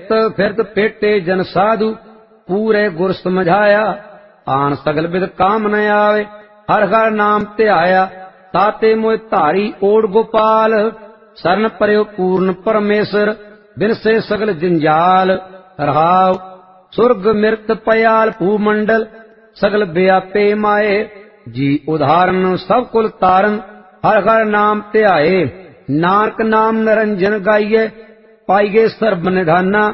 ਫਿਰਤ ਫਿਰਤ ਭੇਟੇ ਜਨ ਸਾਧੂ ਪੂਰੇ ਗੁਰ ਸਮਝਾਇਆ। ਆਣ ਸਗਲ ਬਿਦ ਕਾਮ ਨ ਆਵੇ ਹਰ ਹਰ ਨਾਮ ਧਿਆਇਆ। ਤਾਤੇ ਮੋਇ ਧਾਰੀ ਓੜ ਗੋਪਾਲ ਸਰਨ ਪਰਿਓ ਪੂਰਨ ਪਰਮੇਸ਼ਰ ਬਿਨਸੇ ਸਗਲ ਜੰਜਾਲ। ਰਹਾਉ ਸੁਰਗ ਮਿਰਤ ਪयाल ਭੂਮੰਡਲ ਸਗਲ ਵਿਆਪੇ ਮਾਏ। ਜੀ ਉਦਾਹਰਨ ਸਭ ਕੁਲ ਤਾਰਨ ਹਰ ਹਰ ਨਾਮ ਧਿਆਏ। ਨਾਨਕ ਨਾਮ ਨਿਰੰਜਨ ਗਾਈਏ ਪਾਈਏ ਸਰਬ ਨਿਧਾਨਾ।